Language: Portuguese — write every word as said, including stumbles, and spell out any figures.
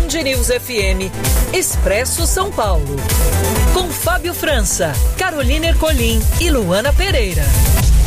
Band News F M, Expresso São Paulo. Com Fábio França, Carolina Ercolim e Luana Pereira.